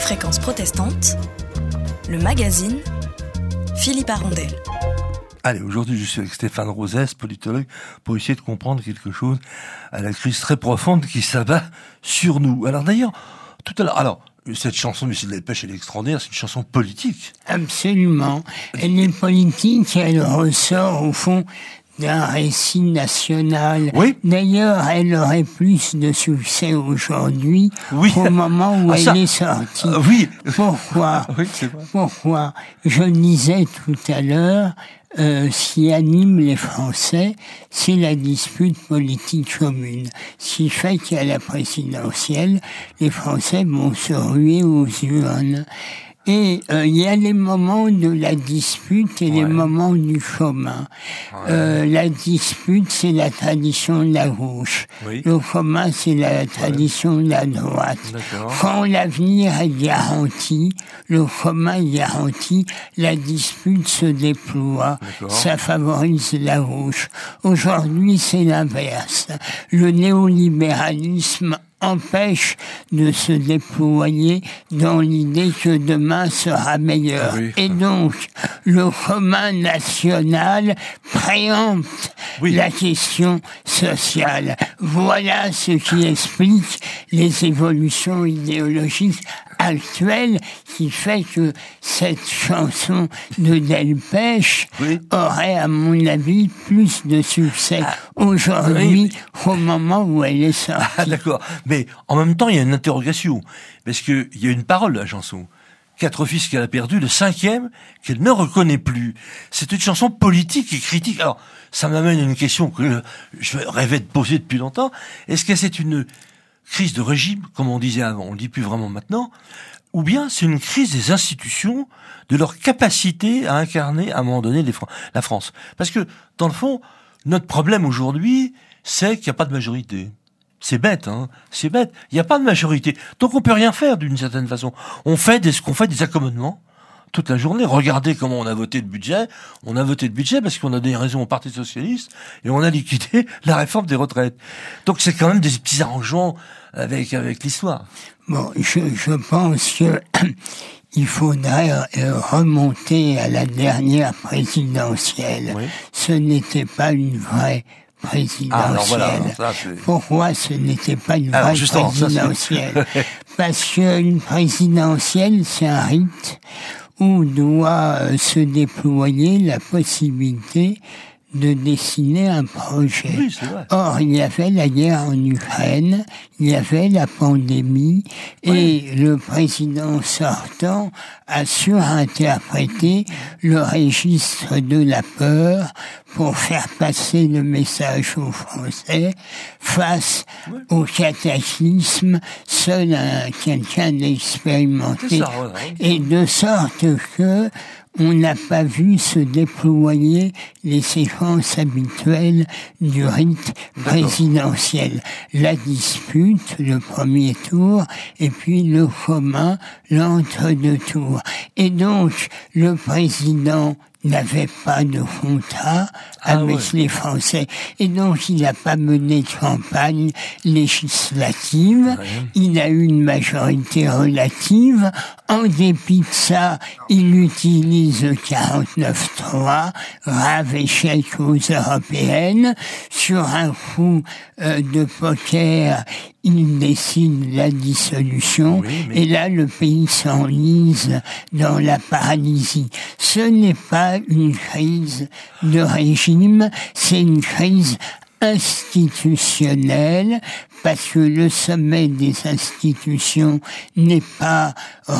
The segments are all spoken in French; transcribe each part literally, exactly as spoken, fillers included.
Fréquence protestante, le magazine Philippe Arondel. Allez, aujourd'hui je suis avec Stéphane Rosès, politologue, pour essayer de comprendre quelque chose à la crise très profonde qui s'abat sur nous. Alors d'ailleurs, tout à l'heure, alors, cette chanson du Sud de la Pêche, elle est extraordinaire, c'est une chanson politique. Absolument. Elle est politique, elle ressort au fond d'un récit national. Oui. D'ailleurs, elle aurait plus de succès aujourd'hui Oui. qu'au moment où Ah, elle ça. est sortie. Euh, oui. Pourquoi Oui, c'est vrai. Pourquoi Je disais tout à l'heure, euh, ce qui anime les Français, c'est la dispute politique commune. Ce qui fait qu'à la présidentielle, les Français vont se ruer aux urnes. Et euh, il y a les moments de la dispute et les Ouais. moments du commun. Ouais. Euh, la dispute, c'est la tradition de la gauche. Oui. Le commun, c'est la tradition de la droite. D'accord. Quand l'avenir est garanti, le commun est garanti, la dispute se déploie. D'accord. Ça favorise la gauche. Aujourd'hui, c'est l'inverse. Le néolibéralisme empêche de se déployer dans l'idée que demain sera meilleur. Oui. Et donc, le commun national préempte Oui. la question sociale. Voilà ce qui explique les évolutions idéologiques actuelles qui fait que cette chanson de Delpech Oui. aurait, à mon avis, plus de succès aujourd'hui qu'au moment où elle est sortie. Ah, d'accord. Mais en même temps, il y a une interrogation. Parce qu'il y a une parole de la chanson. Quatre fils qu'elle a perdu, le cinquième qu'elle ne reconnaît plus. C'est une chanson politique et critique. Alors, ça m'amène à une question que je rêvais de poser depuis longtemps. Est-ce que c'est une crise de régime, comme on disait avant, on le dit plus vraiment maintenant, ou bien c'est une crise des institutions, de leur capacité à incarner à un moment donné les Fran- la France? Parce que, dans le fond, notre problème aujourd'hui, c'est qu'il n'y a pas de majorité. C'est bête, hein. C'est bête. Il n'y a pas de majorité. Donc on peut rien faire d'une certaine façon. On fait des, qu'on fait des accommodements toute la journée. Regardez comment on a voté le budget. On a voté le budget parce qu'on a des raisons au Parti Socialiste et on a liquidé la réforme des retraites. Donc c'est quand même des petits arrangements avec, avec l'histoire. Bon, je, je pense que il faudrait euh, remonter à la dernière présidentielle. Oui. Ce n'était pas une vraie présidentielle. Ah, alors voilà, ça, c'est- Pourquoi ce n'était pas une Alors, vraie justement, ça, c'est- présidentielle? Parce qu'une présidentielle, c'est un rite où doit euh, se déployer la possibilité de dessiner un projet. Oui, c'est vrai. Or, il y avait la guerre en Ukraine, il y avait la pandémie, et le président sortant a surinterprété le registre de la peur pour faire passer le message aux Français face au cataclysme. Seul un, quelqu'un d'expérimenté. C'est ça, voilà. Et de sorte que on n'a pas vu se déployer les séquences habituelles du rite présidentiel. La dispute, le premier tour, et puis le commun, l'entre-deux tours. Et donc, le président n'avait pas de contrat Ah avec ouais. les Français. Et donc, il n'a pas mené de campagne législative. Ouais. Il a eu une majorité relative. En dépit de ça, il utilise le quarante-neuf trois, grave échec aux européennes. Sur un coup euh, de poker, il décide la dissolution. Oui, mais- Et là, le pays s'enlise dans la paralysie. Ce n'est pas une crise de régime, c'est une crise institutionnelle, parce que le sommet des institutions n'est pas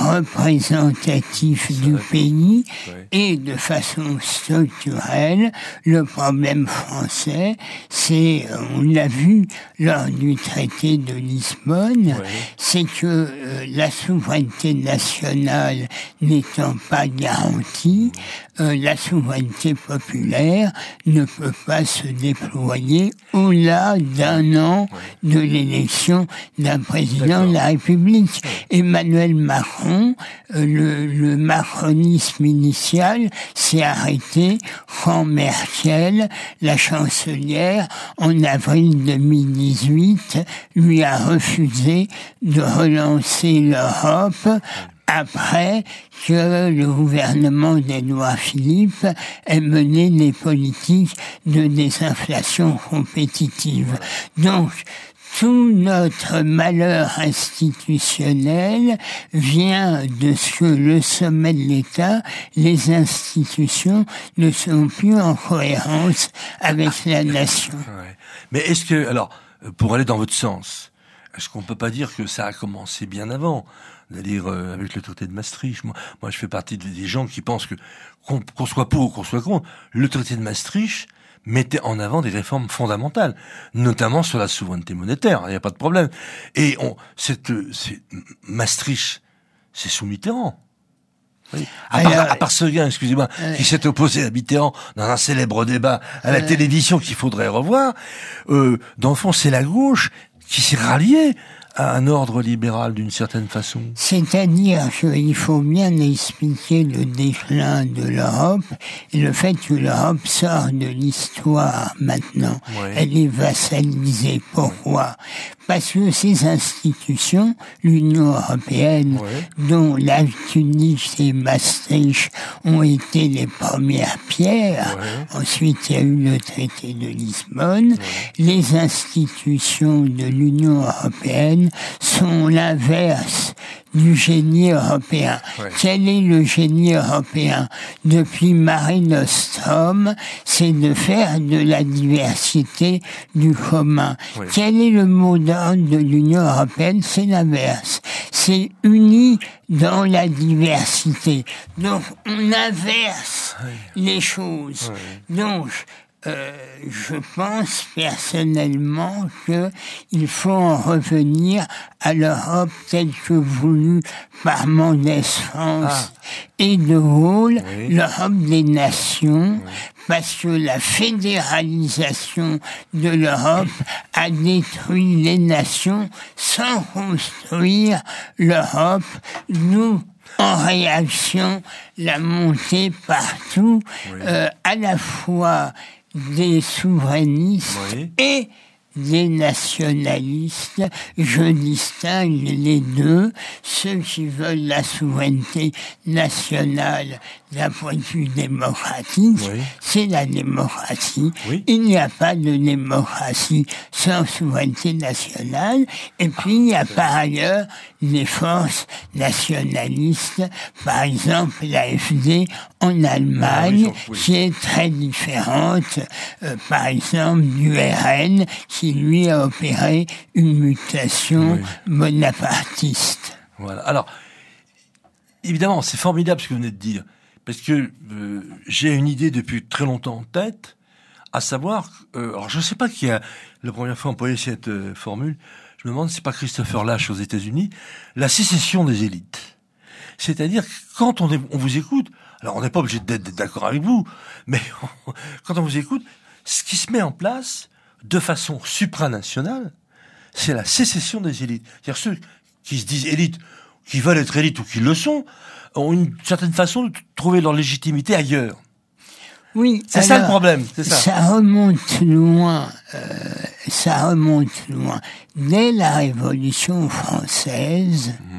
représentatif du pays, Ouais. et de façon structurelle, le problème français, c'est, on l'a vu lors du traité de Lisbonne, Ouais. c'est que euh, la souveraineté nationale n'étant pas garantie, euh, la souveraineté populaire ne peut pas se déployer au-delà d'un an de l'élection d'un président de la République. Emmanuel Macron, euh, le, le macronisme initial s'est arrêté quand Merkel, la chancelière, en avril deux mille dix-huit, lui a refusé de relancer l'Europe après que le gouvernement d'Édouard Philippe ait mené des politiques de désinflation compétitive. Donc, tout notre malheur institutionnel vient de ce que le sommet de l'État, les institutions ne sont plus en cohérence avec la nation. Ouais. Mais est-ce que, alors, pour aller dans votre sens, est-ce qu'on peut pas dire que ça a commencé bien avant, c'est-à-dire euh, avec le traité de Maastricht? Moi, moi, je fais partie des gens qui pensent que qu'on, qu'on soit pour ou qu'on soit contre, le traité de Maastricht mettait en avant des réformes fondamentales, notamment sur la souveraineté monétaire. Il n'y a pas de problème. Et on, cette, c'est, Maastricht, c'est sous Mitterrand. Oui. À, part, Alors, à part ce gars, excusez-moi, euh, qui s'est opposé à Mitterrand dans un célèbre débat à la euh, télévision qu'il faudrait revoir, euh, dans le fond, c'est la gauche qui s'est ralliée à un ordre libéral d'une certaine façon. C'est-à-dire qu'il faut bien expliquer le déclin de l'Europe et le fait que l'Europe sort de l'histoire maintenant. Oui. Elle est vassalisée. Pourquoi ? Parce que ces institutions, l'Union européenne, oui. dont l'Altunique et Maastricht ont été les premières pierres, oui. ensuite il y a eu le traité de Lisbonne, oui. les institutions de l'Union européenne sont l'inverse du génie européen. Ouais. Quel est le génie européen? Depuis Mare Nostrum, c'est de faire de la diversité du commun. Ouais. Quel est le mot d'ordre de l'Union européenne? C'est l'inverse. C'est uni dans la diversité. Donc, on inverse ouais. les choses. Ouais. Donc, Euh, je pense personnellement qu'il faut en revenir à l'Europe telle que voulue par Mendès France ah. et De Gaulle, oui. l'Europe des nations, oui. parce que la fédéralisation de l'Europe a détruit les nations sans construire l'Europe. Nous, en réaction, la montée partout, oui. euh, à la fois des souverainistes oui. et des nationalistes. Je distingue les deux. Ceux qui veulent la souveraineté nationale d'un point de vue démocratique, oui. c'est la démocratie. Oui. Il n'y a pas de démocratie sans souveraineté nationale. Et puis, il y a par ailleurs les forces nationalistes, par exemple la F D en Allemagne, ah, oui, qui est très différente, euh, par exemple, du R N, qui lui a opéré une mutation oui. bonapartiste. Voilà. Alors, évidemment, c'est formidable ce que vous venez de dire, parce que euh, j'ai une idée depuis très longtemps en tête, à savoir, euh, alors je ne sais pas qui a la première fois employé cette euh, formule, je me demande si c'est pas Christopher Lasch aux États-Unis, la sécession des élites. C'est-à-dire que quand on, est, on vous écoute, alors on n'est pas obligé d'être d'accord avec vous, mais on, quand on vous écoute, ce qui se met en place de façon supranationale, c'est la sécession des élites. C'est-à-dire ceux qui se disent élites, qui veulent être élites ou qui le sont, ont une certaine façon de trouver leur légitimité ailleurs. Oui, c'est alors, ça le problème, c'est ça. Ça remonte loin, euh, ça remonte loin. Dès la Révolution française, mmh.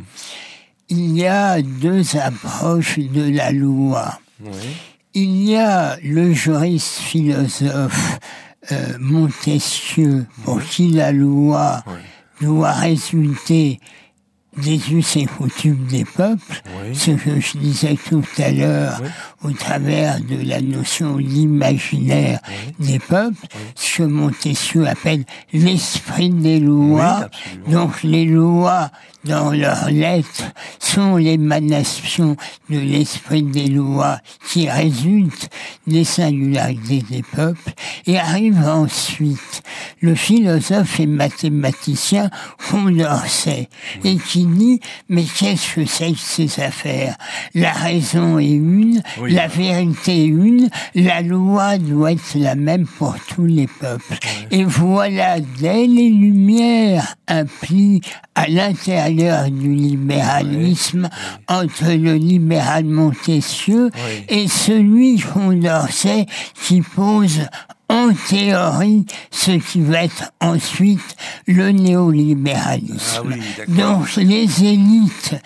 il y a deux approches de la loi. Oui. Il y a le juriste philosophe euh, Montesquieu, pour oui. qui la loi oui. doit résulter des us et coutumes des peuples, oui. ce que je disais tout à l'heure oui. au travers de la notion d'imaginaire oui. des peuples, oui. ce que Montesquieu appelle l'esprit des lois. Oui, donc les lois, dans leurs lettres, sont l'émanation de l'esprit des lois qui résulte des singularités des peuples, et arrive ensuite le philosophe et mathématicien Condorcet, oui. et qui dit, mais qu'est-ce que c'est que ces affaires? La raison est une, oui. la vérité est une, la loi doit être la même pour tous les peuples. Oui. Et voilà, dès les Lumières, un pli à l'intérieur du libéralisme, oui. entre le libéral Montesquieu oui. et celui Condorcet qui pose en théorie ce qui va être ensuite le néolibéralisme. Ah oui, donc les élites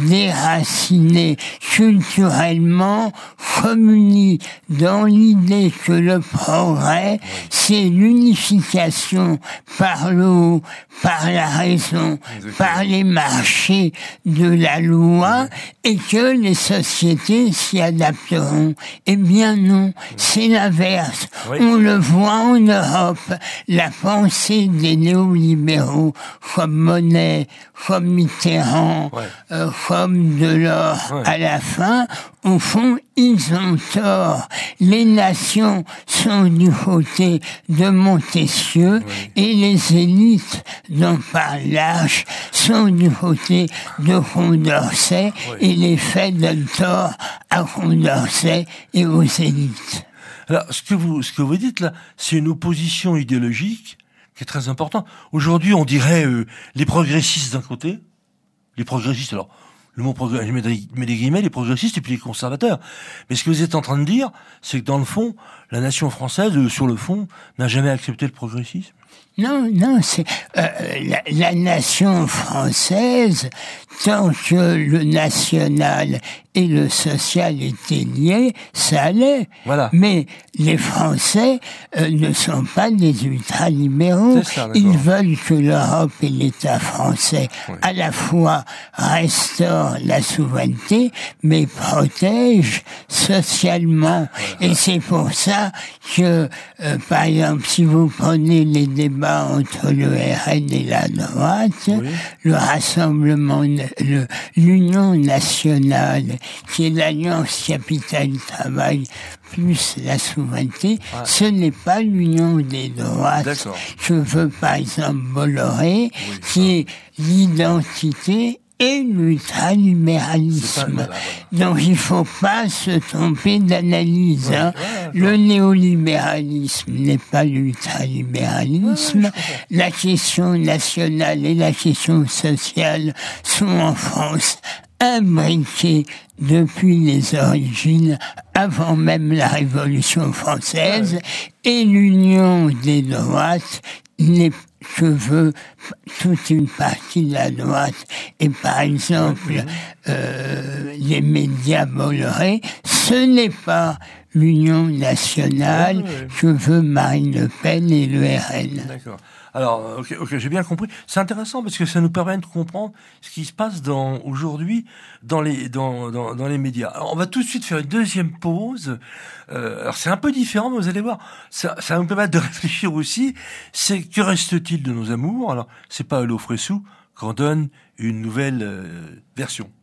déracinées culturellement communient dans l'idée que le progrès, oui. c'est l'unification par le haut, par la raison, Exactement. par les marchés de la loi, oui. et que les sociétés s'y adapteront. Eh bien non, oui. c'est l'inverse. Oui. On le voit en Europe, la pensée des néolibéraux comme Monet, comme Mitterrand, ouais. euh, comme Delors, ouais. à la fin, au fond, ils ont tort. Les nations sont du côté de Montesquieu ouais. et les élites, dont parle L'Arche, sont du côté de Condorcet ouais. et les faits donnent tort à Condorcet et aux élites. Alors, ce que vous, ce que vous dites là, c'est une opposition idéologique qui est très importante. Aujourd'hui, on dirait euh, les progressistes d'un côté, les progressistes, alors, le mot progressiste, je mets des guillemets, les progressistes et puis les conservateurs. Mais ce que vous êtes en train de dire, c'est que dans le fond, la nation française, euh, sur le fond, n'a jamais accepté le progressisme. Non, non, c'est euh, la, la nation française, tant que le national et le social étaient liés, ça allait. Voilà. Mais les Français euh, ne sont pas des ultralibéraux. Ça, Ils veulent que l'Europe et l'État français, oui. à la fois restaurent la souveraineté, mais protègent socialement. Voilà. Et c'est pour ça que, euh, par exemple, si vous prenez les débats entre le R N et la droite, oui. le Rassemblement, le, l'Union nationale, qui est l'alliance capital-travail plus la souveraineté, ouais. ce n'est pas l'union des droites. D'accord. Je veux par exemple Bolloré, oui, qui est l'identité et l'ultralibéralisme. Voilà, voilà. Donc il ne faut pas se tromper d'analyse. Ouais, hein. ouais, le néolibéralisme n'est pas l'ultralibéralisme. Ouais, la question nationale et la question sociale sont en France imbriquées depuis les origines, avant même la Révolution française, ouais. et l'union des droites n'est que veut toute une partie de la droite. Et par exemple, ouais. euh, les médias Bolloré, ce n'est pas l'Union nationale ouais, ouais. que veut Marine Le Pen et le R N. D'accord. Alors, ok, ok, j'ai bien compris. C'est intéressant parce que ça nous permet de comprendre ce qui se passe dans, aujourd'hui dans les, dans, dans, dans les médias. Alors, on va tout de suite faire une deuxième pause. Euh, alors, c'est un peu différent, mais vous allez voir, ça, ça va nous permettre de réfléchir aussi. C'est que reste-t-il de nos amours? Alors, c'est pas à l'eau fraissou qu'on donne une nouvelle euh, version.